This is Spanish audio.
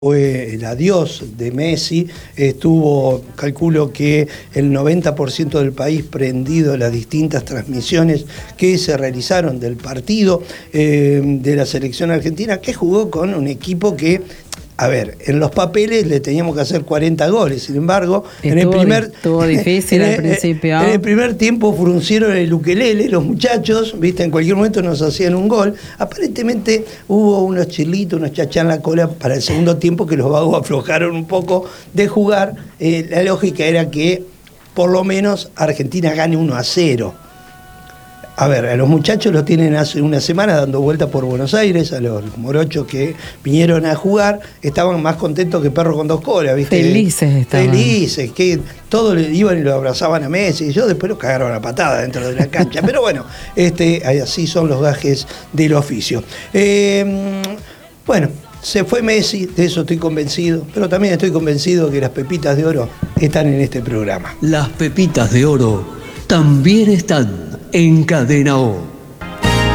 fue el adiós de Messi. Estuvo, calculo que el 90% del país prendido a las distintas transmisiones que se realizaron del partido de la selección argentina, que jugó con un equipo que, a ver, en los papeles le teníamos que hacer 40 goles, sin embargo, estuvo difícil al principio. En el primer tiempo fruncieron el ukelele, los muchachos, viste, en cualquier momento nos hacían un gol. Aparentemente hubo unos chilitos, unos chachá en la cola para el segundo tiempo que los vagos aflojaron un poco de jugar. La lógica era que por lo menos Argentina gane 1-0. A ver, a los muchachos los tienen hace una semana dando vueltas por Buenos Aires, a los morochos que vinieron a jugar, estaban más contentos que perros con dos colas, ¿viste? Felices estaban. Felices, que todos le iban y lo abrazaban a Messi, y yo después los cagaron a patada dentro de la cancha. Pero bueno, así son los gajes del oficio. Bueno, se fue Messi, de eso estoy convencido, pero también estoy convencido que las pepitas de oro están en este programa. Las pepitas de oro también están en Cadena O.